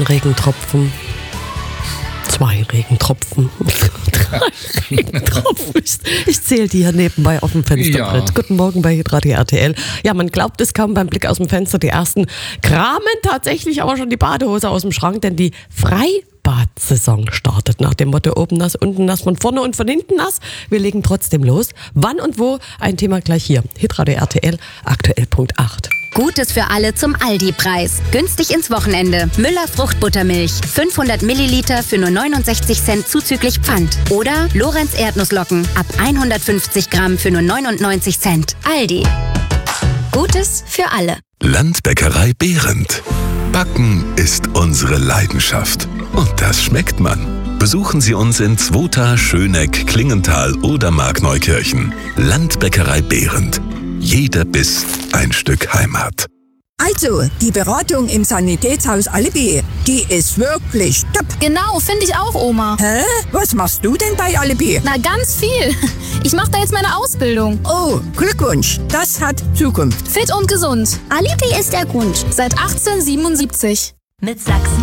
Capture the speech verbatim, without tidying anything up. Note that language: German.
Regentropfen. Zwei Regentropfen. Drei Regentropfen. Ich, ich zähle die hier nebenbei auf dem Fensterbrett. Ja. Guten Morgen bei Hitradio R T L. Ja, man glaubt es kaum beim Blick aus dem Fenster. Die ersten kramen tatsächlich aber schon die Badehose aus dem Schrank, denn die Freibad-Saison startet nach dem Motto oben nass, unten nass, von vorne und von hinten nass. Wir legen trotzdem los. Wann und wo? Ein Thema gleich hier. Hitradio R T L, aktuell Punkt acht. Gutes für alle zum Aldi-Preis. Günstig ins Wochenende. Müller Fruchtbuttermilch. fünfhundert Milliliter für nur neunundsechzig Cent zuzüglich Pfand. Oder Lorenz Erdnusslocken. Ab hundertfünfzig Gramm für nur neunundneunzig Cent. Aldi. Gutes für alle. Landbäckerei Behrendt. Backen ist unsere Leidenschaft. Und das schmeckt man. Besuchen Sie uns in Zwota, Schöneck, Klingenthal oder Markneukirchen. Landbäckerei Behrendt. Jeder Biss ein Stück Heimat. Also, die Beratung im Sanitätshaus Alibi, die ist wirklich top. Genau, finde ich auch, Oma. Hä? Was machst du denn bei Alibi? Na, ganz viel. Ich mache da jetzt meine Ausbildung. Oh, Glückwunsch. Das hat Zukunft. Fit und gesund. Alibi ist der Grund. Seit achtzehnhundertsiebenundsiebzig. Mit Sachsen